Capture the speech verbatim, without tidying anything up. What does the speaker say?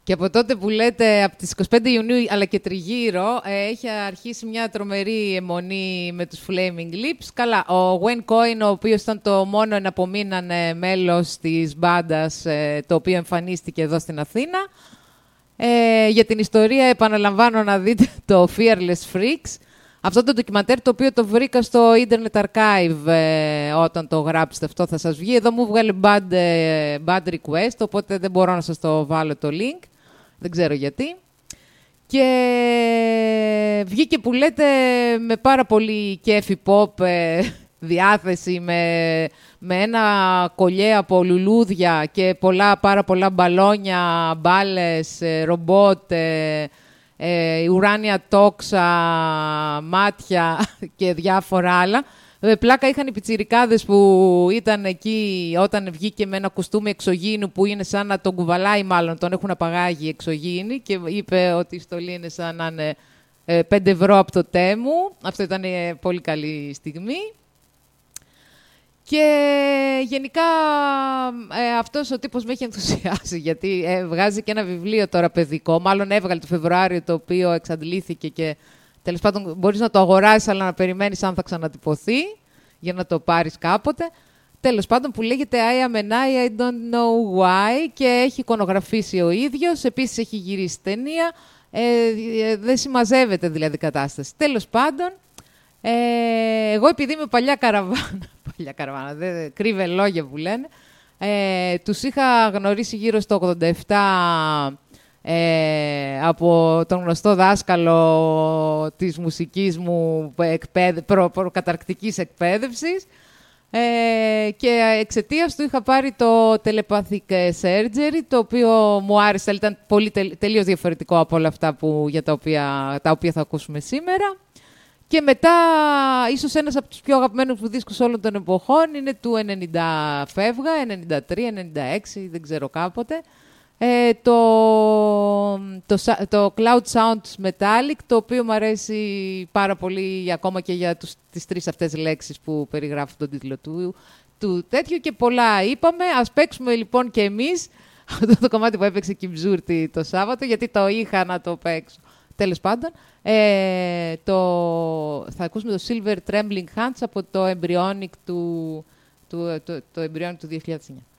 Και από τότε που λέτε από τις είκοσι πέντε Ιουνίου αλλά και τριγύρω ε, έχει αρχίσει μια τρομερή αιμονή με τους Flaming Lips. Καλά, ο Wayne Coyne, ο οποίος ήταν το μόνο εναπομείνανε μέλος της μπάντας ε, το οποίο εμφανίστηκε εδώ στην Αθήνα. Ε, για την ιστορία επαναλαμβάνω να δείτε το Fearless Freaks. Αυτό το ντοκιμαντέρ το οποίο το βρήκα στο Internet Archive ε, όταν το γράψετε αυτό θα σας βγει. Εδώ μου βγάλε bad, ε, bad request, οπότε δεν μπορώ να σας το βάλω το link. Δεν ξέρω γιατί. Και βγήκε που λέτε με πάρα πολύ κέφι pop ε, διάθεση, με, με ένα κολλιέ από λουλούδια και πολλά, πάρα πολλά μπαλόνια, μπάλες, ε, ρομπότ, ε, ε, ουράνια τόξα, μάτια και διάφορα άλλα. Ε, πλάκα είχαν οι πιτσιρικάδες που ήταν εκεί όταν βγήκε με ένα κουστούμι εξωγήινου που είναι σαν να τον κουβαλάει, μάλλον τον έχουν απαγάγει εξωγήινοι και είπε ότι η στολή είναι σαν να είναι ε, πέντε ευρώ από το Τέμου. Αυτό ήταν ε, πολύ καλή στιγμή. Και γενικά ε, αυτός ο τύπος με έχει ενθουσιάσει γιατί ε, βγάζει και ένα βιβλίο τώρα παιδικό, μάλλον έβγαλε το Φεβρουάριο, το οποίο εξαντλήθηκε και τέλος πάντων μπορείς να το αγοράσεις αλλά να περιμένεις αν θα ξανατυπωθεί για να το πάρεις κάποτε. Τέλος πάντων που λέγεται I am an I, I don't know why και έχει εικονογραφήσει ο ίδιος, επίσης έχει γυρίσει ταινία, ε, ε, δεν συμμαζεύεται δηλαδή η κατάσταση. Τέλος πάντων, ε, εγώ επειδή είμαι παλιά καραβάνα, παλιά καραβάνα, δεν κρύβε λόγια που λένε, ε, τους είχα γνωρίσει γύρω στο ογδόντα επτά Ε, από τον γνωστό δάσκαλο της μουσικής μου εκπαίδε, προ, προκαταρκτικής εκπαίδευσης ε, και εξαιτίας του είχα πάρει το Telepathic Surgery, το οποίο μου άρεσε, ήταν πολύ τε, τελείως διαφορετικό από όλα αυτά που, για τα οποία, τα οποία θα ακούσουμε σήμερα. Και μετά, ίσως ένας από τους πιο αγαπημένους μου δίσκους όλων των εποχών είναι του ενενήντα φεύγα, ενενήντα τρία ενενήντα έξι, δεν ξέρω κάποτε. Ε, το, το, το Cloud Sounds Metallic, το οποίο μου αρέσει πάρα πολύ ακόμα και για τους, τις τρεις αυτές λέξεις που περιγράφουν τον τίτλο του, του τέτοιου και πολλά είπαμε. Ας παίξουμε λοιπόν και εμείς αυτό το κομμάτι που έπαιξε Κιμζούρτη το Σάββατο, γιατί το είχα να το παίξω. Τέλος πάντων, ε, το, θα ακούσουμε το Silver Trembling Hands από το Embryonic του, του, το, το Embryonic του δύο χιλιάδες εννιά.